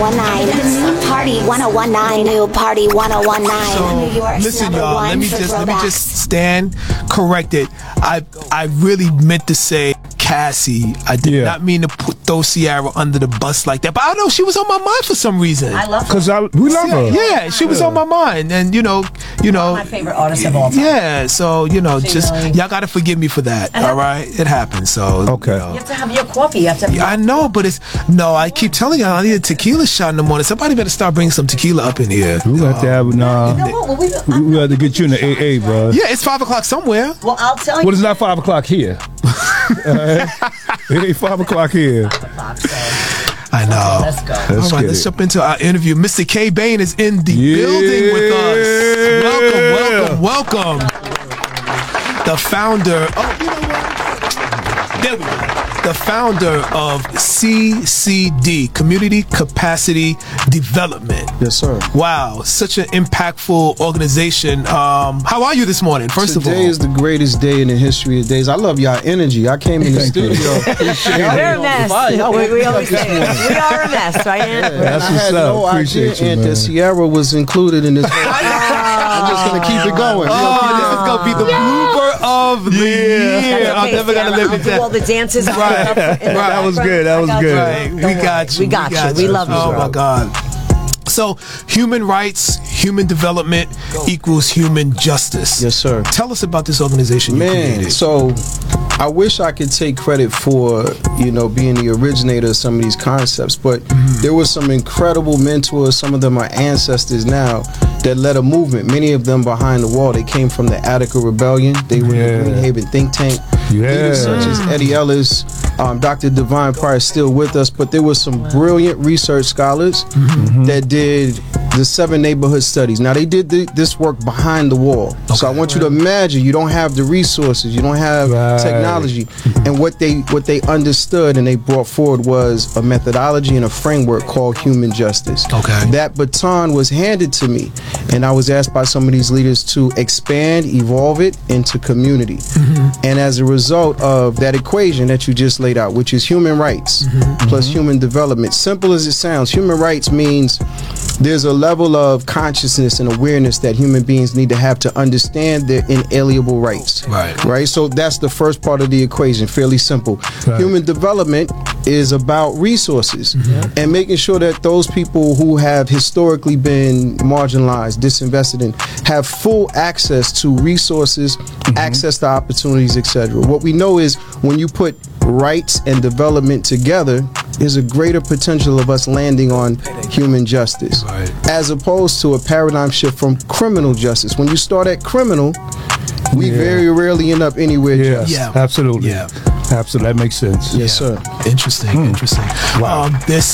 1019. Party 1019. New Party 1019. So, New York's listen, number y'all. one Let me for just throwbacks. stand corrected. I really meant to say Cassie. I did not mean to throw Ciara under the bus like that. But I don't know, she was on my mind for some reason. I love her. Because we love her. Yeah, she was on my mind, and you know, my favorite artist of all time. yeah. So just really- y'all gotta forgive me for that. All right, it happens. So Okay. you know. You have to have your coffee. You have to have Yeah, I know, but I keep telling you, I need a tequila shot in the morning. Somebody better start bringing some tequila up in here. We got to have You know what? Well, we have to get you in the AA, bro. Yeah, it's 5 o'clock somewhere. well, I'll tell you. Well, it's not 5 o'clock here. It ain't 5 o'clock here. I know. Let's go. All right, get let's it. jump into our interview. Mr. K. Bain is in the building with us. Welcome. The founder. Oh, you know what? There we go. The founder of CCD, Community Capacity Development. Yes, sir. Wow, such an impactful organization. How are you this morning? First of all, Today is the greatest day in the history of days. I love y'all energy. I came in the studio. We're a mess. We always say it. We are a mess, right? That's I what's had up. no Appreciate idea you, Aunt, man. that Ciara was included in this. I'm just gonna keep it going. oh, this is gonna be the blooper of the year. I'm never gonna live with All that. the dances. Right. That was good. That was good. Right. We got you. We got you. We love you. Oh my God. So, human rights, human development equals human justice. Yes, sir. Tell us about this organization you Man, created. so I wish I could take credit for, being the originator of some of these concepts, but there were some incredible mentors. Some of them are ancestors now that led a movement. Many of them behind the wall. They came from the Attica Rebellion. They were in the Green Haven think tank. Leaders such as Eddie Ellis, Dr. Divine Price still with us, but there were some brilliant research scholars that did the 7 neighborhood studies. Now they did this work behind the wall. So I want you to imagine you don't have the resources, you don't have technology, and what they understood and they brought forward was a methodology and a framework called human justice. Okay. That baton was handed to me, and I was asked by some of these leaders to expand, evolve it into community. And as a result of that equation that you just laid out, which is human rights plus human development, simple as it sounds, human rights means there's a level of consciousness and awareness that human beings need to have to understand their inalienable rights. Right. So that's the first part of the equation, fairly simple. Human development is about resources and making sure that those people who have historically been marginalized, disinvested in, have full access to resources, access to opportunities, etc. What we know is when you put rights and development together, there's a greater potential of us landing on human justice, as opposed to a paradigm shift from criminal justice. When you start at criminal, we very rarely end up anywhere just. Absolutely. Yeah. Absolutely. That makes sense. Yes, sir. Interesting. Wow.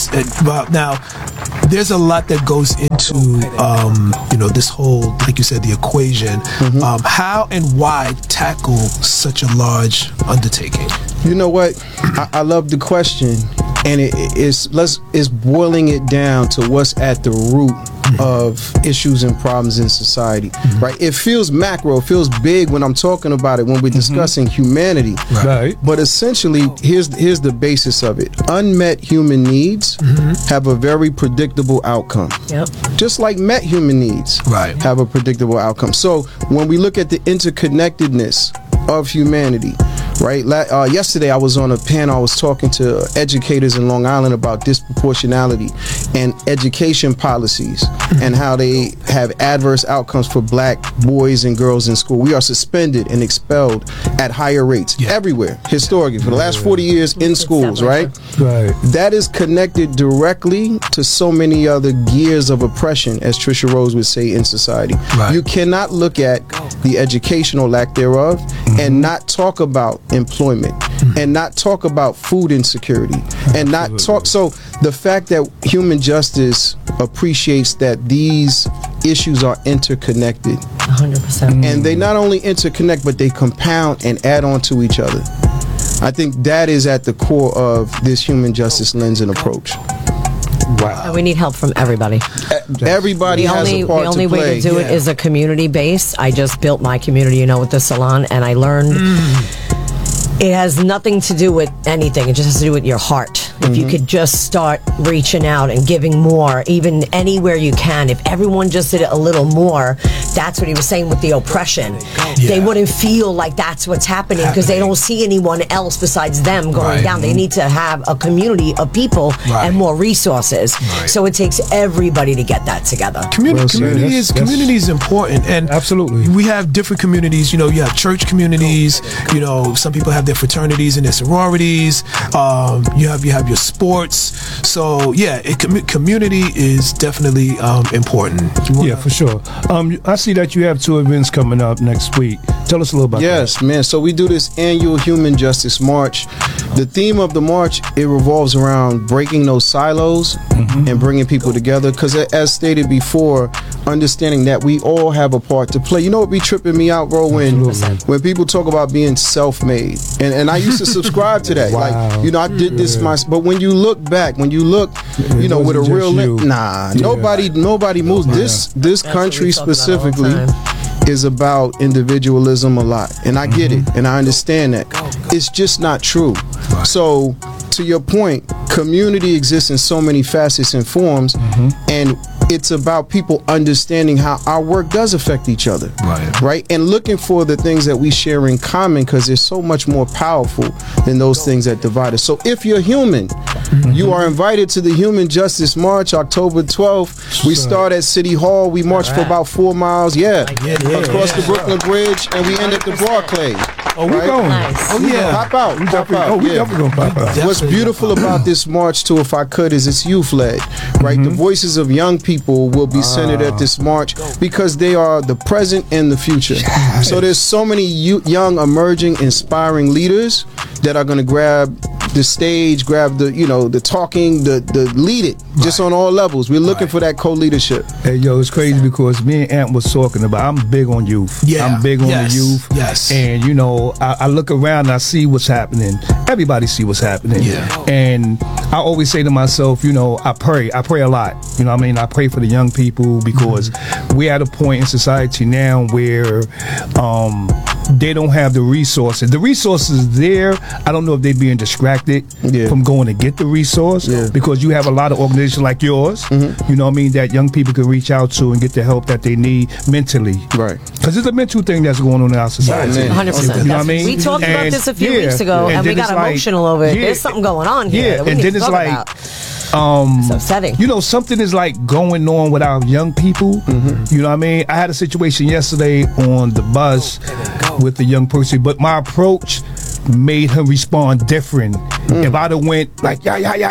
Now, there's a lot that goes into this whole, like you said, the equation. How and why tackle such a large undertaking? You know what? I love the question, and it's boiling it down to what's at the root of issues and problems in society. Right? It feels macro, it feels big when I'm talking about it, when we're discussing humanity. Right. But essentially, here's the basis of it. Unmet human needs have a very predictable outcome. Yep. Just like met human needs have a predictable outcome. So when we look at the interconnectedness of humanity, right? Yesterday I was on a panel. I was talking to educators in Long Island about disproportionality and education policies and how they have adverse outcomes for black boys and girls in school. We are suspended and expelled at higher rates everywhere, historically, for the last 40 years in schools, right? Right. That is connected directly to so many other gears of oppression, as Trisha Rose would say, in society. You cannot look at the educational lack thereof and not talk about employment and not talk about food insecurity and not talk. So the fact that human justice appreciates that these issues are interconnected 100%. and they not only interconnect but they compound and add on to each other. I think that is at the core of this human justice lens and approach. And we need help from everybody. Everybody has a part the only to play. way to do it is a community base. I just built my community, with the salon, and I learned it has nothing to do with anything. It just has to do with your heart. if you could just start reaching out and giving more, even anywhere you can, if everyone just did it a little more, that's what he was saying with the oppression. They wouldn't feel like that's what's happening because they don't see anyone else besides them going down. They need to have a community of people and more resources. So it takes everybody to get that together. Community is important, and absolutely we have different communities. You know, you have church communities. You know, some people have their fraternities and their sororities. You have your sports. So yeah, community is definitely important. Yeah, for sure. I see that you have 2 events coming up next week. Tell us a little about that. Yes, man. So we do this annual Human Justice March. The theme of the march, it revolves around breaking those silos and bringing people together. Because as stated before, understanding that we all have a part to play. You know what be tripping me out, bro? When people talk about being self-made, and I used to subscribe to that. Like, you know, I did this myself. But when you look back, you know, with a real nobody moves. This country specifically is about individualism a lot, and I get it, and I understand that. It's just not true. So, to your point, community exists in so many facets and forms, and it's about people understanding how our work does affect each other, right? And looking for the things that we share in common, because they're so much more powerful than those things that divide us. So if you're human, you are invited to the Human Justice March, October 12th. We start at City Hall. We march for about 4 miles, across the Brooklyn Bridge, and we end at the Barclay. Oh, we're going. Nice. Oh, yeah. Pop out. We definitely going to pop out. What's beautiful about this march, too, if I could, is it's youth-led, right? The voices of young people will be centered at this march because they are the present and the future. So there's so many young, emerging, inspiring leaders that are going to grab the stage, grab the talking, the lead it, just on all levels. We're looking for that co-leadership. Hey, yo, it's crazy because me and Ant was talking about, I'm big on youth. I'm big on the youth. Yes. And, you know, I look around and I see what's happening. Everybody see what's happening. And I always say to myself, you know, I pray a lot. You know what I mean? I pray for the young people because we're at a point in society now where they don't have the resources. The resources there, I don't know if they're being distracted from going to get the resource because you have a lot of organizations like yours, you know what I mean, that young people can reach out to and get the help that they need mentally. Right. Because it's a mental thing that's going on in our society. 100%. You know what I mean? We talked about this a few weeks ago, and we got emotional over it. There's something going on here that we need to talk about. It's upsetting. You know, something is like going on with our young people. You know what I mean? I had a situation yesterday on the bus with a young person, but my approach made him respond different. If I'd have went like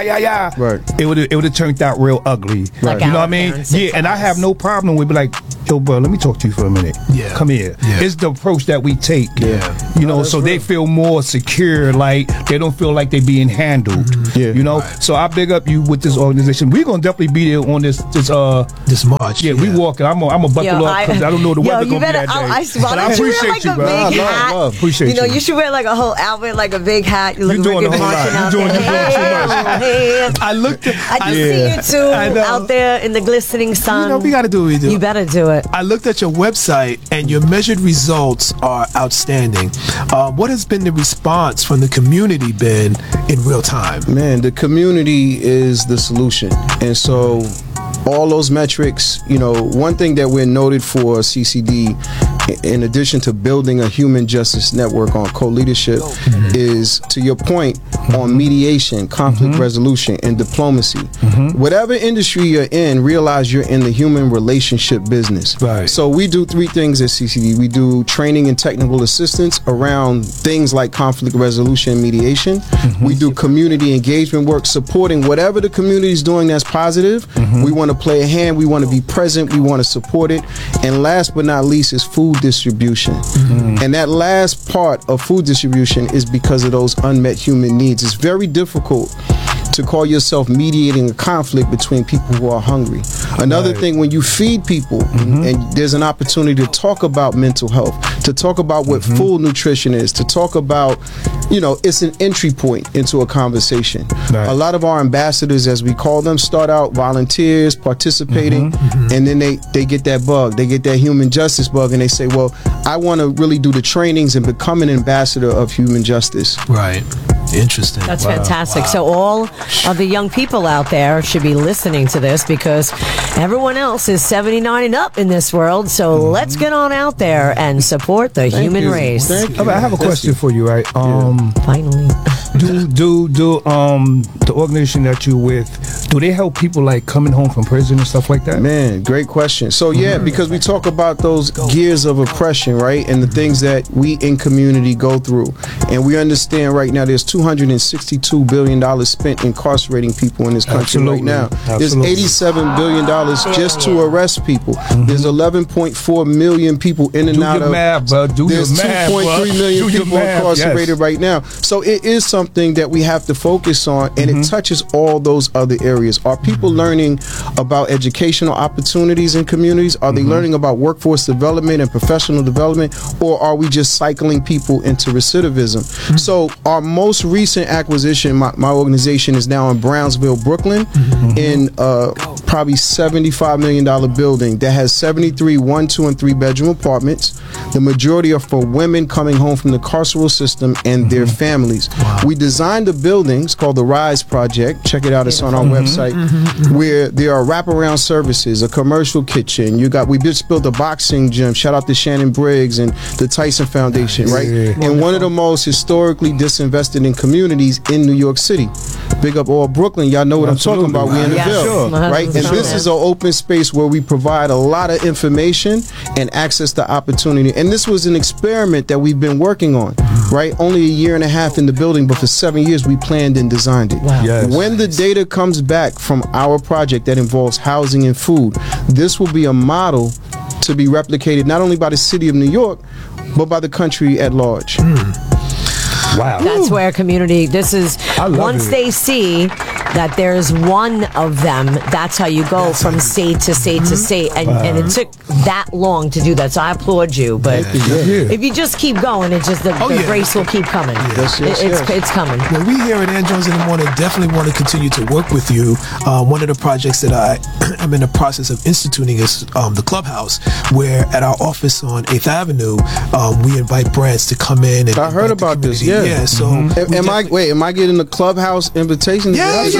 it would have turned out real ugly. Like you know what I mean? And I have no problem with like, yo, bro, let me talk to you for a minute. Come here. It's the approach that we take. You know, so they feel more secure, like they don't feel like they're being handled. You know, so I big up you with this organization. We're gonna definitely be there on this march. We walking. I'm gonna buckle up because I don't know the weather gonna be that day. But I appreciate you, bro. I appreciate you. You know, you should wear like a whole outfit, like a big hat. You look doing like you're marching out there. I looked. I just see you two out there in the glistening sun. You know, we gotta do what we do. You better do it. I looked at your website, and your measured results are outstanding. What has been the response from the community been in real time? Man, the community is the solution. And so all those metrics, you know, one thing that we're noted for CCD, in addition to building a human justice network on co-leadership, is, to your point, on mediation, conflict resolution, and diplomacy. Whatever industry you're in, realize you're in the human relationship business. So we do 3 things at CCD. We do training and technical assistance around things like conflict resolution and mediation. We do community engagement work, supporting whatever the community is doing that's positive. We want to play a hand. We want to be present. We want to support it. And last but not least is food distribution. And that last part of food distribution is because of those unmet human needs. It's very difficult to call yourself mediating a conflict between people who are hungry. Another thing, when you feed people and there's an opportunity to talk about mental health, to talk about what full nutrition is, to talk about, you know, it's an entry point into a conversation. A lot of our ambassadors, as we call them, start out volunteers, participating, and then they get that bug. They get that human justice bug, and they say, well, I want to really do the trainings and become an ambassador of human justice. Interesting. That's fantastic. So all of the young people out there should be listening to this because everyone else is 79 and up in this world. So let's get on out there and support the human you. race. Thank you. I have a question for you, right? Finally. Do the organization that you with, do they help people like coming home from prison and stuff like that? Man, great question. So yeah, because we talk about those gears of oppression, right? And the things that we in community go through. And we understand right now there's $262 billion spent incarcerating people in this country Absolutely. right now. Absolutely. There's $87 billion just to arrest people. There's 11.4 million people in and Do out your of math, bro. Do there's your math, 2.3 million Do your people math, incarcerated yes. right now. So it is something that we have to focus on, and it touches all those other areas. Are people learning about educational opportunities in communities? Are they learning about workforce development and professional development, or are we just cycling people into recidivism? So our most recent acquisition, my organization is now in Brownsville, Brooklyn, in probably $75 million building that has 73 1, 2, and 3 bedroom apartments. The majority are for women coming home from the carceral system and their families. We designed the buildings called the Rise Project. Check it out; it's on our website. Where there are wraparound services, a commercial kitchen. We just built a boxing gym. Shout out to Shannon Briggs and the Tyson Foundation, right? And one of the most historically disinvested in communities in New York City. Big up all Brooklyn. Y'all know what I'm talking about. We in the Yes. Ville, Sure. right? And Sure. this is an open space where we provide a lot of information and access to opportunity. And this was an experiment that we've been working on, right? Only a year and a half in the building, but for 7 years we planned and designed it. Wow. Yes. When the data comes back from our project that involves housing and food, this will be a model to be replicated not only by the city of New York, but by the country at large. Wow. That's where community, this is, I love once it. they see that there's one of them, that's how you go from state to state to state. And it took that long to do that. So I applaud you. But if you just keep going, it just, the grace will keep coming. Yes, yes, It's coming. Well, we here at Ann Jones in the Morning definitely want to continue to work with you. One of the projects that I am in the process of instituting is the Clubhouse, where at our office on 8th Avenue, we invite brands to come in. And I heard invite the about this, community. yeah. So Am I getting the Clubhouse invitation? Yeah, Okay.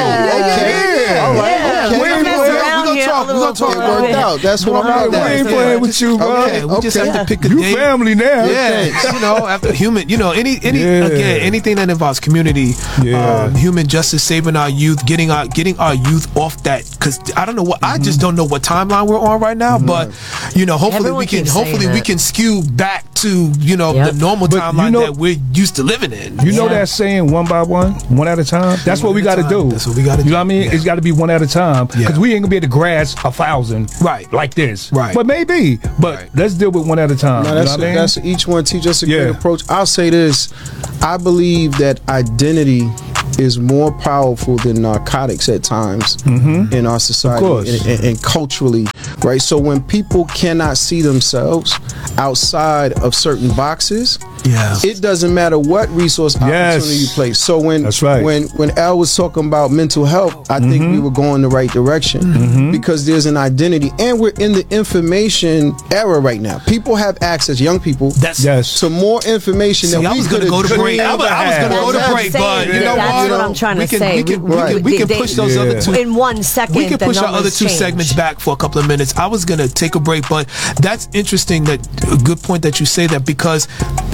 yeah. All right. Yeah. Okay. We're gonna mess around We're here gonna talk. a We're little gonna talk. It worked out. That's what I'm We about. ain't playing with you, bro. Okay, we just have to pick a You date. family now. Yeah, after human, again, anything that involves community, Yeah. human justice, saving our youth, getting our youth off that. Because I don't know I just don't know what timeline we're on right now. But hopefully Everyone we can, keeps saying we that. can skew back to the normal But timeline that we're used to living in. You know Yeah. that saying, one by one, one at a time? That's what we got to do. That's what we gotta You know do. what I mean? Yeah. It's got to be one at a time. Yeah. Because we ain't going to be able to grasp 1,000 Right. like this. Right. But maybe. But Right. let's deal with one at a time. No, you know that's what I mean? that's each one teach us a Yeah. great approach. I'll say this: I believe that identity is more powerful than narcotics at times in our society course. and culturally, right? So when people cannot see themselves outside of certain boxes, Yeah. it doesn't matter what resource opportunity you place. So when That's right. when Al was talking about mental health, I think we were going the right direction because there's an identity, and we're in the information era right now. People have access, young people, Yes. to more information See, than I we was could gonna go to break. I was gonna go to That's what break, I'm but saying. you know That's what? what I'm trying to we can, say. We can push those Yeah. other two. In 1 second, We can the push our numbers other two change. segments back for a couple of minutes. I was gonna take a break, but that's interesting. That a good point that you say that, because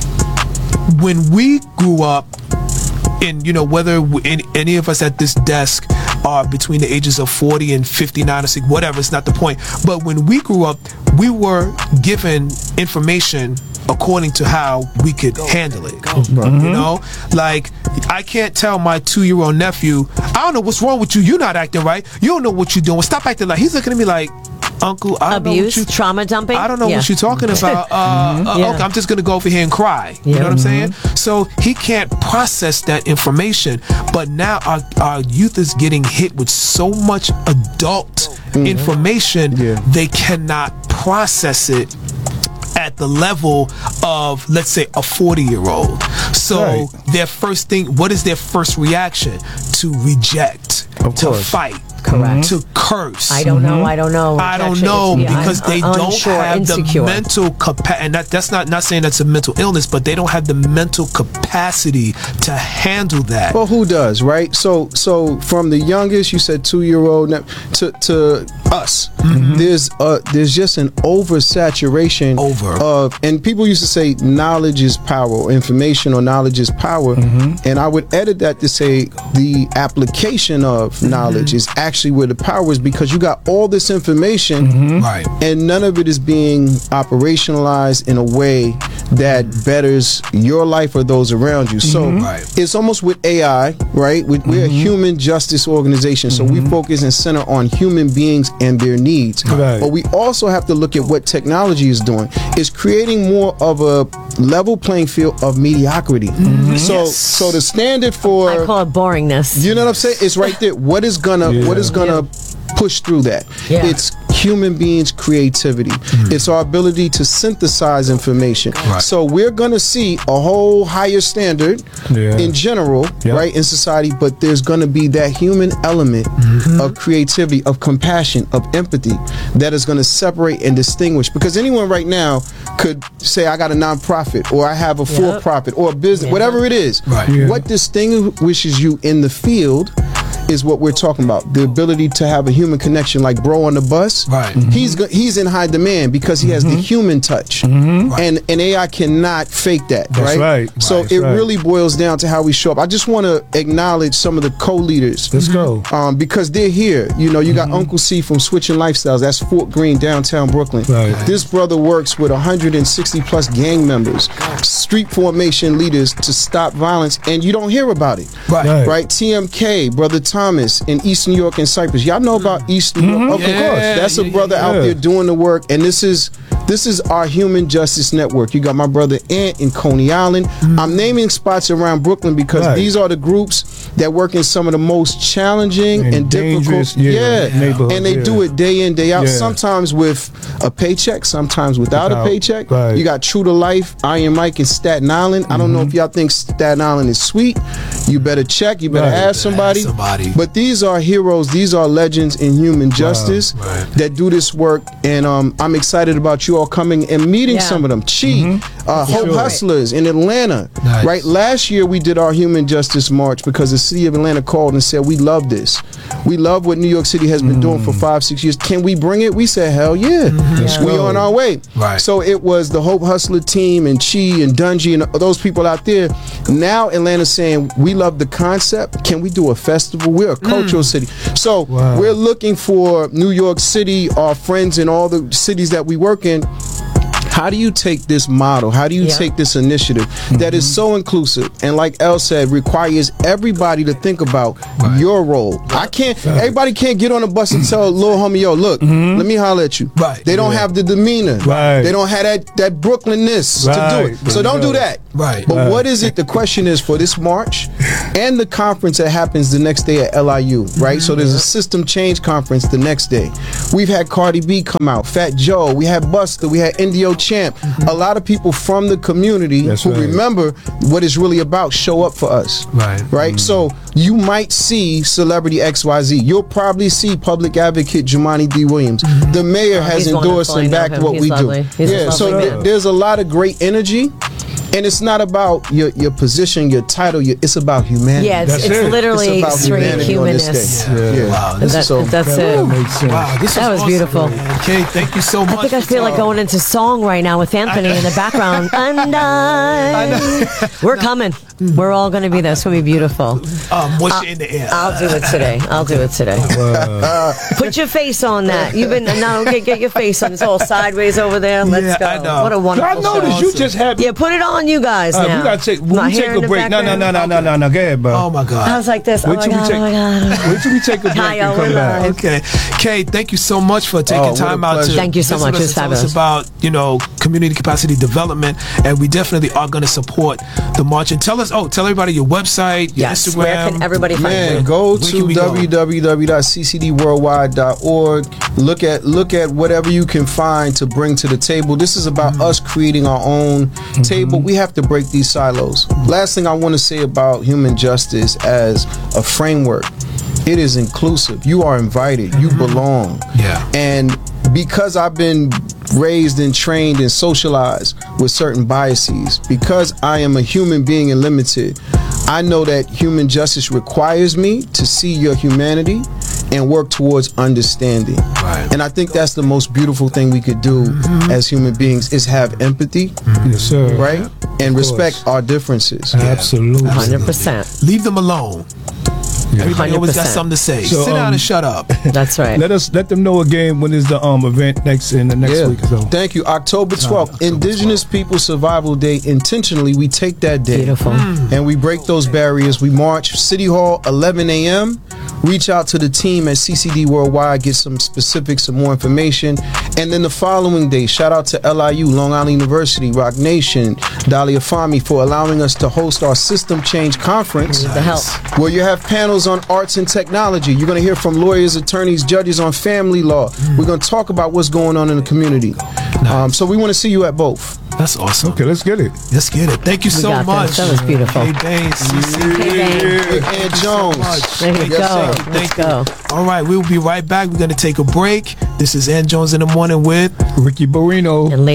when we grew up, and whether any of us at this desk are between the ages of 40 and 59 or 60, whatever, it's not the point. But when we grew up, we were given information according to how we could handle it. Like I can't tell my 2-year-old nephew, I don't know what's wrong with you. You're not acting right. You don't know what you're doing. Stop acting like. He's looking at me like, Uncle, I don't know Abuse, what you, trauma dumping. I don't know what you're talking about. Okay, I'm just gonna go over here and cry. You know what I'm saying? So he can't process that information. But now our youth is getting hit with so much adult information, they cannot process it at the level of, let's say, a 40-year-old. So their first thing, what is their first reaction? To reject, to fight, Correct. to curse. I don't know. I don't know. I don't Objection. know Yeah, because I'm they don't unsure, have insecure. the mental capacity, and that's not saying that's a mental illness, but they don't have the mental capacity to handle that. Well, who does, right? So from the youngest, you said 2-year-old to us, there's just an oversaturation of, and people used to say knowledge is power, or information or knowledge is power, and I would edit that to say the application of knowledge is actually where the power is, because you got all this information, Right. and none of it is being operationalized in a way that betters your life or those around you. So Right. it's almost with AI, right? We're a human justice organization, so we focus and center on human beings and their needs. Right. But we also have to look at what technology is doing. It's creating more of a level playing field of mediocrity. So the standard for, I call it boringness. you know what I'm saying? It's right there. What is gonna push through that? Yeah. It's human beings' creativity. It's our ability to synthesize information. Right. So we're gonna see a whole higher standard in general, right, in society, but there's gonna be that human element of creativity, of compassion, of empathy that is gonna separate and distinguish. Because anyone right now could say, I got a nonprofit, or I have a for-profit, or a business, whatever it is. Right. Yeah. What distinguishes you in the field is what we're talking about. The ability to have a human connection, like bro on the bus. Right. He's in high demand because he has the human touch, and AI cannot fake that. That's right. So That's it right. really boils down to how we show up. I just want to acknowledge some of the co-leaders. Let's go. Because they're here. You know, you got Uncle C from Switching Lifestyles. That's Fort Greene, downtown Brooklyn. Right. This brother works with 160 plus gang members, street formation leaders to stop violence, and you don't hear about it. Right. Right. TMK, Brother Thomas in East New York and Cyprus. Y'all know about East New York? Of Yeah, course. That's a brother out there doing the work, and this is our human justice network. You got my brother Ant in Coney Island. I'm naming spots around Brooklyn because these are the groups that work in some of the most challenging and dangerous, difficult, neighborhoods, and they do it day in, day out. Yeah. Sometimes with a paycheck, sometimes without a paycheck. Right. You got True to Life, Iron Mike in Staten Island. I don't know if y'all think Staten Island is sweet. You better check. You better ask somebody. But these are heroes. These are legends in human justice that do this work, and I'm excited about you all coming and meeting some of them. Chi, Hope Hustlers in Atlanta. Nice. Right. Last year we did our Human Justice March because the city of Atlanta called and said, we love this. We love what New York City has been doing for 5-6 years. Can we bring it? We said, hell yeah. We on our way. Right. So it was the Hope Hustler team and Chi and Dungy and those people out there. Now Atlanta's saying, we love the concept. Can we do a festival? We're a cultural city. So we're looking for New York City, our friends in all the cities that we work in. How do you take this model? How do you take this initiative that is so inclusive and, like Elle said, requires everybody to think about your role? Everybody can't get on a bus and tell little homie, yo, look, let me holler at you. Right. They don't have the demeanor. Right. They don't have that Brooklynness to do it. So don't do that. Right. But what is it? The question is for this March and the conference that happens the next day at LIU, right? So there's a system change conference the next day. We've had Cardi B come out, Fat Joe, we had Busta, we had Indio Champ. A lot of people from the community who remember what it's really about show up for us. Right. So you might see Celebrity XYZ. You'll probably see Public Advocate Jumaane D. Williams. The mayor has He's endorsed wonderful. and I know backed him. what He's we lovely. do. He's a So lovely man. there's a lot of great energy. And it's not about your position, your title. It's about humanity. Yeah, it's it. literally It's about straight humanity on this humanness. day. Yeah. Wow. That's That it. makes sense. Wow, this That was awesome, beautiful. man. Okay, thank you so much. I think I feel like going into song right now with Anthony in the background. Undone. We're coming. We're all going to be there. It's going to be beautiful. What's in the air? I'll do it today. Put your face on that. You've been get your face on. It's all sideways over there. Let's go. I know. What a wonderful I noticed show. you just had. Yeah, put it on, you guys. We now. gotta take. My We hair take in a the break. No. background. Go ahead, bro. Oh my God. I was like this. Oh Wait my till we god. take- Oh my god. Wait till we take a break Hi, and come we're back. live. Okay, Kay, thank you so much for taking what a time out to pleasure. Thank you so visit much. us It's and tell us fabulous. about community capacity development, and we definitely are going to support the march. And tell everybody your website, your Yes. Instagram. Where can everybody find Man, you? go Where to can we go? www.ccdworldwide.org. Look at whatever you can find to bring to the table. This is about us creating our own table. We have to break these silos. Last thing I want to say about human justice as a framework It is inclusive. You are invited. You belong. Yeah. And because I've been raised and trained and socialized with certain biases, because I am a human being and limited, I know that human justice requires me to see your humanity and work towards understanding. Right. And I think that's the most beautiful thing we could do as human beings is have empathy, Yes, sir. right? And respect our differences. Absolutely. 100%. Leave them alone. Everybody always got 100%. something to say. So, Sit down and shut up. That's right. Let them know again when is the event next week. So. Thank you. October 12th, Indigenous People Survival Day. Intentionally, we take that day. Beautiful. And we break those barriers. We march City Hall, 11 a.m. Reach out to the team at CCD Worldwide, get some specifics, some more information. And then the following day, shout out to LIU, Long Island University, Rock Nation, Dahlia Fahmy for allowing us to host our System Change Conference. The help. Where you have panels on arts and technology. You're going to hear from lawyers, attorneys, judges on family law. We're going to talk about what's going on in the community. So we want to see you at both. That's awesome. Okay, let's get it. Let's get it. Thank you so got much. this. That was beautiful. Hey, Baines, CC. Hey, Hey, Ed Jones. There you Yes, go. sir. Let's go. All right, we'll be right back. We're going to take a break. This is Ann Jones in the Morning with Ricky Barino. And